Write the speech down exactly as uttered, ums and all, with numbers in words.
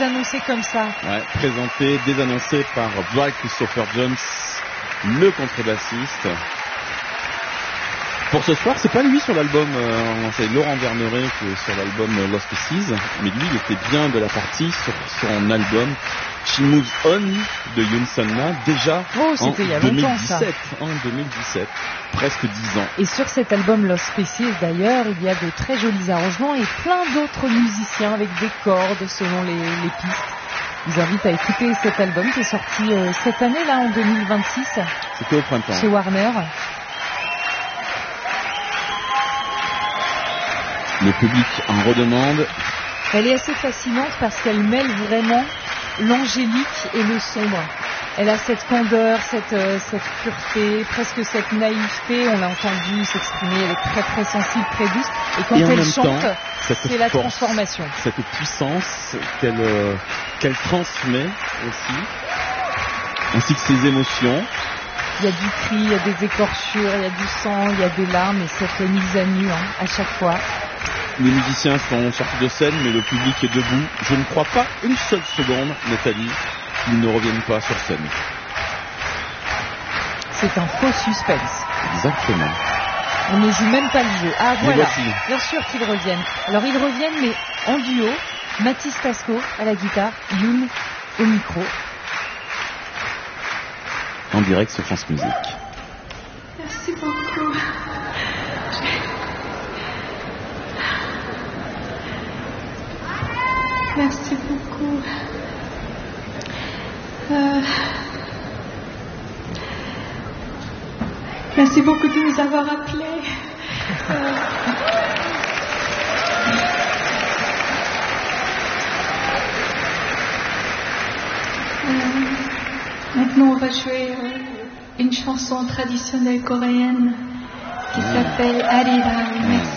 désannoncé comme ça. Ouais, présenté, désannoncé par Dwight Christopher Jones, le contrebassiste. Pour ce soir, c'est pas lui sur l'album, euh, c'est Laurent Verneret qui est sur l'album Lost Pieces, mais lui, il était bien de la partie sur son album She Moves On de Youn Sun-na, déjà oh, en il y a deux mille dix-sept. longtemps, ça. En deux mille dix-sept, presque dix ans. Et sur cet album Lost Species, d'ailleurs, il y a de très jolis arrangements et plein d'autres musiciens avec des cordes selon les, les pistes. Je vous invite à écouter cet album qui est sorti euh, cette année, là, en deux mille vingt-six. C'était au printemps. Chez Warner. Le public en redemande. Elle est assez fascinante parce qu'elle mêle vraiment l'angélique et le sombre. Elle a cette candeur, cette, euh, cette pureté, presque cette naïveté. On l'a entendu s'exprimer, elle est très très sensible, très douce. Et quand et elle chante, temps, c'est la force, transformation. Cette puissance qu'elle, euh, qu'elle transmet aussi, ainsi que ses émotions. Il y a du cri, il y a des écorchures, il y a du sang, il y a des larmes et cette mise à nu hein, à chaque fois. Les musiciens sont sortis de scène, mais le public est debout. Je ne crois pas une seule seconde, Nathalie, qu'ils ne reviennent pas sur scène. C'est un faux suspense. Exactement. On ne joue même pas le jeu. Ah voilà, voici. Bien sûr qu'ils reviennent. Alors ils reviennent, mais en duo. Mathis Tasco à la guitare, Youn au micro. En direct sur France Musique. Merci beaucoup. Merci beaucoup. Euh... Merci beaucoup de nous avoir appelés. Euh... Euh... Maintenant, on va jouer euh, une chanson traditionnelle coréenne qui s'appelle Arira. Merci.